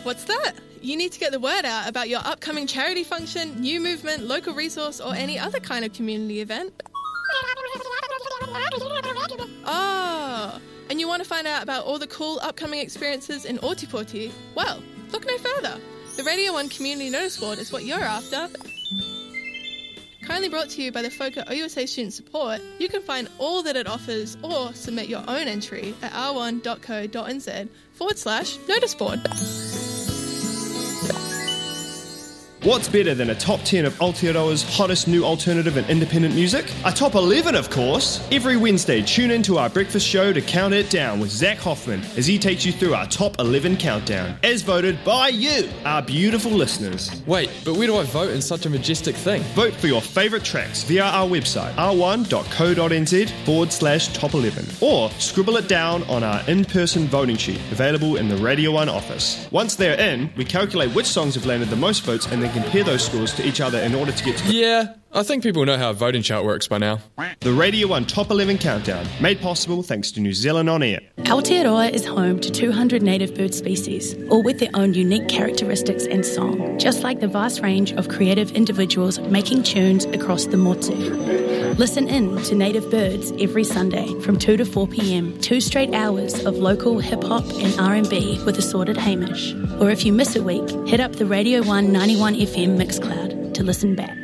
What's that? You need to get the word out about your upcoming charity function, new movement, local resource, or any other kind of community event. Oh, and you want to find out about all the cool upcoming experiences in Ōtepoti? Well, look no further. The Radio 1 Community Notice Board is what you're after. Kindly brought to you by the folk at OUSA Student Support, you can find all that it offers or submit your own entry at r1.co.nz/noticeboard. What's better than a top 10 of Aotearoa's hottest new alternative and independent music? A top 11, of course! Every Wednesday, tune in to our breakfast show to count it down with Zach Hoffman as he takes you through our top 11 countdown, as voted by you, our beautiful listeners. Wait, but where do I vote in such a majestic thing? Vote for your favourite tracks via our website, r1.co.nz/top 11, or scribble it down on our in-person voting sheet, available in the Radio 1 office. Once they're in, we calculate which songs have landed the most votes and then compare those scores to each other in order to get to... Yeah, I think people know how a voting chart works by now. The Radio 1 Top 11 Countdown, made possible thanks to New Zealand On Air. Aotearoa is home to 200 native bird species, all with their own unique characteristics and song, just like the vast range of creative individuals making tunes across the motu. Listen in to Native Birds every Sunday from 2 to 4 p.m, 2 straight hours of local hip-hop and R&B with assorted Hamish. Or if you miss a week, hit up the Radio 1 91 FM Mixcloud to listen back.